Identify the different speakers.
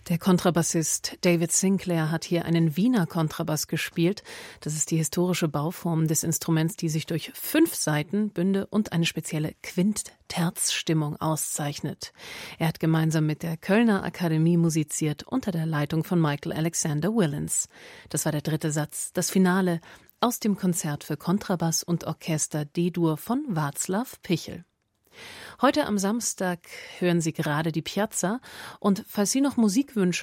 Speaker 1: Der Kontrabassist David Sinclair hat hier einen Wiener Kontrabass gespielt. Das ist die historische Bauform des Instruments, die sich durch 5 Saiten, Bünde und eine spezielle Quint-Terz-Stimmung auszeichnet. Er hat gemeinsam mit der Kölner Akademie musiziert unter der Leitung von Michael Alexander Willens. Das war der 3. Satz, das Finale aus dem Konzert für Kontrabass und Orchester D-Dur von Václav Pichel. Heute am Samstag hören Sie gerade die Piazza, und falls Sie noch Musikwünsche